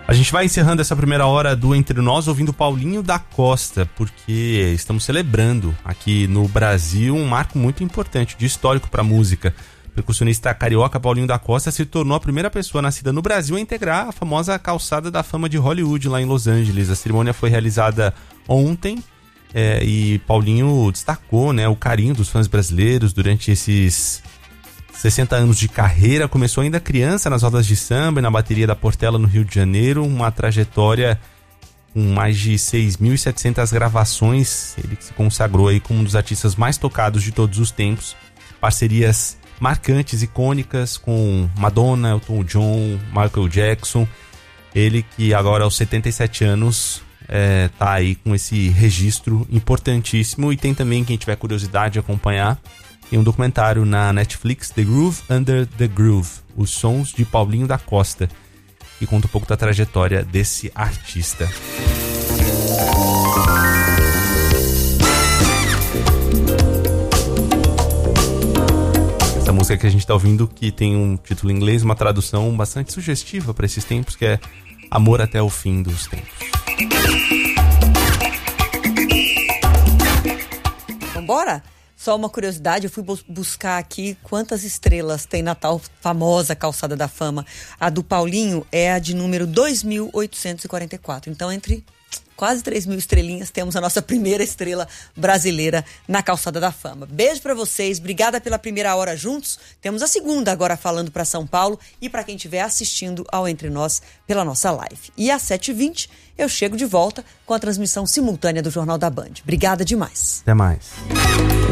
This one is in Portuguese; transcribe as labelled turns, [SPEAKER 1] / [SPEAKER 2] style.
[SPEAKER 1] A gente vai encerrando essa primeira hora do Entre Nós ouvindo Paulinho da Costa, porque estamos celebrando aqui no Brasil um marco muito importante, de histórico para a música. O percussionista carioca Paulinho da Costa se tornou a primeira pessoa nascida no Brasil a integrar a famosa Calçada da Fama de Hollywood, lá em Los Angeles. A cerimônia foi realizada ontem e Paulinho destacou, né, o carinho dos fãs brasileiros durante esses 60 anos de carreira. Começou ainda criança nas rodas de samba e na bateria da Portela, no Rio de Janeiro. Uma trajetória com mais de 6.700 gravações. Ele se consagrou aí como um dos artistas mais tocados de todos os tempos. Parcerias marcantes, icônicas com Madonna, Elton John, Michael Jackson. Ele que agora aos 77 anos tá aí com esse registro importantíssimo. E tem também, quem tiver curiosidade de acompanhar, tem um documentário na Netflix, The Groove Under the Groove, os sons de Paulinho da Costa, que conta um pouco da trajetória desse artista. Essa música que a gente está ouvindo, que tem um título em inglês, uma tradução bastante sugestiva para esses tempos, que é Amor até o Fim dos Tempos.
[SPEAKER 2] Vambora? Só uma curiosidade, eu fui buscar aqui quantas estrelas tem na tal famosa Calçada da Fama. A do Paulinho é a de número 2.844. Então, entre quase 3.000 estrelinhas, temos a nossa primeira estrela brasileira na Calçada da Fama. Beijo pra vocês, obrigada pela primeira hora juntos. Temos a segunda agora falando pra São Paulo e pra quem estiver assistindo ao Entre Nós pela nossa live. E às 7h20 eu chego de volta com a transmissão simultânea do Jornal da Band. Obrigada demais.
[SPEAKER 1] Até mais.